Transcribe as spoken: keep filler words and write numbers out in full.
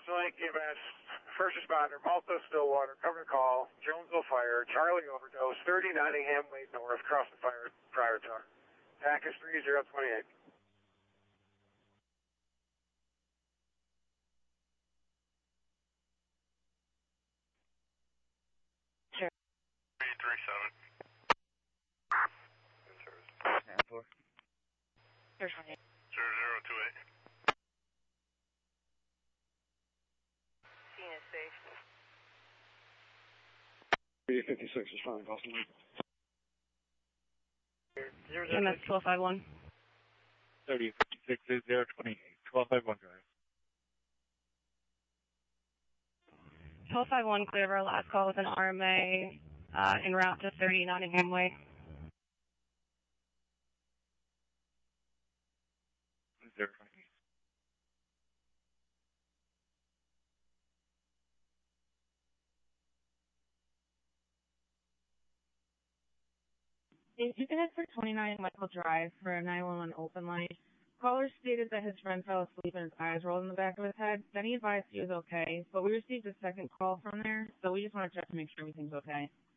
Link, E M S, first responder, Malta, Stillwater, cover the call, Jonesville Fire, Charlie overdose, thirty Nottingham Way North, cross the fire, prior to. Package three zero two eight. Sure. three three seven. nine four. Zero twenty-eight. zero zero two eight. Scene is safe. three fifty-six, responding, Boston Link. E M S twelve five one. thirty fifty-six zero twenty-eight. twelve five one drive. twelve five one, clear of our last call with an R M A uh, en route to thirty Nottingham Way. zero twenty-eight. If you can head for twenty-nine Michael Drive for a nine one one open line. Caller stated that his friend fell asleep and his eyes rolled in the back of his head. Then he advised he was okay, but we received a second call from there, so we just want to check to make sure everything's okay.